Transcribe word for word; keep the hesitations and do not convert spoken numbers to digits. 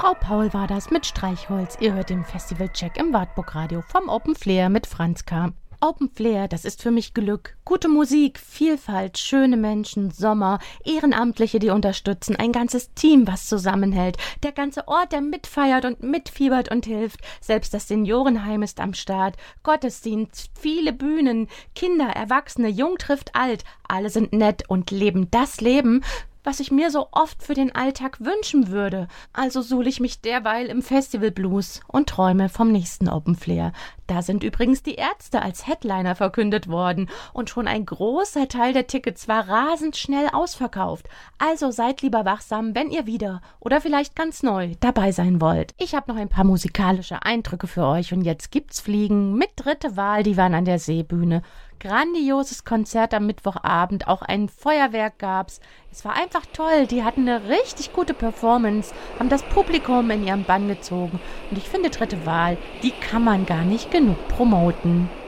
Frau Paul war das mit Streichholz. Ihr hört den Festivalcheck im Wartburg-Radio vom Open Flair mit Franz K. Open Flair, das ist für mich Glück. Gute Musik, Vielfalt, schöne Menschen, Sommer, Ehrenamtliche, die unterstützen, ein ganzes Team, was zusammenhält, der ganze Ort, der mitfeiert und mitfiebert und hilft. Selbst das Seniorenheim ist am Start, Gottesdienst, viele Bühnen, Kinder, Erwachsene, Jung trifft alt, alle sind nett und leben das Leben, was ich mir so oft für den Alltag wünschen würde. Also suhle ich mich derweil im Festivalblues und träume vom nächsten Open Flair. Da sind übrigens die Ärzte als Headliner verkündet worden und schon ein großer Teil der Tickets war rasend schnell ausverkauft. Also seid lieber wachsam, wenn ihr wieder oder vielleicht ganz neu dabei sein wollt. Ich habe noch ein paar musikalische Eindrücke für euch und jetzt gibt's Fliegen mit Dritte Wahl, die waren an der Seebühne. Grandioses Konzert am Mittwochabend, auch ein Feuerwerk gab's. Es war einfach toll, die hatten eine richtig gute Performance, haben das Publikum in ihren Bann gezogen. Und ich finde Dritte Wahl, die kann man gar nicht genug promoten.